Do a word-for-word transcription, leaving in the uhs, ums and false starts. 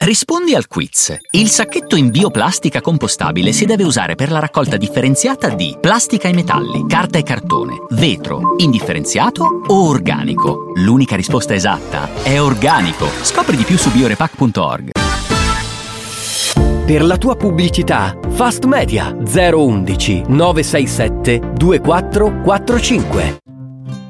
Rispondi al quiz. Il sacchetto in bioplastica compostabile si deve usare per la raccolta differenziata di plastica e metalli, carta e cartone, vetro, indifferenziato o organico. L'unica risposta esatta è organico. Scopri di più su biorepack punto org. Per la tua pubblicità, Fast Media zero uno uno nove sei sette due quattro quattro cinque.